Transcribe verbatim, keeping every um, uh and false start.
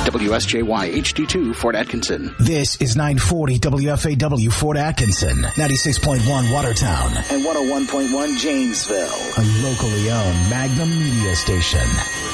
W S J Y H D two, Fort Atkinson. This is nine forty W F A W, Fort Atkinson, ninety-six point one Watertown, and one oh one point one Janesville. A locally owned Magnum media station.